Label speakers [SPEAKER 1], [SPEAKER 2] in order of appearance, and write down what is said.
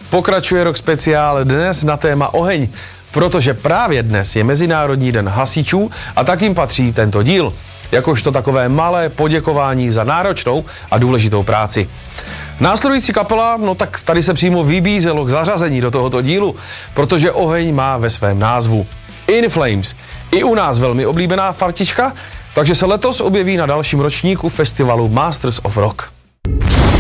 [SPEAKER 1] Pokračuje rok speciál dnes na téma oheň, protože právě dnes je Mezinárodní den hasičů a tak jim patří tento díl, jakožto takové malé poděkování za náročnou a důležitou práci. Následující kapela, no tak tady se přímo vybízelo k zařazení do tohoto dílu, protože oheň má ve svém názvu In Flames. I u nás velmi oblíbená partička, takže se letos objeví na dalším ročníku festivalu Masters of Rock.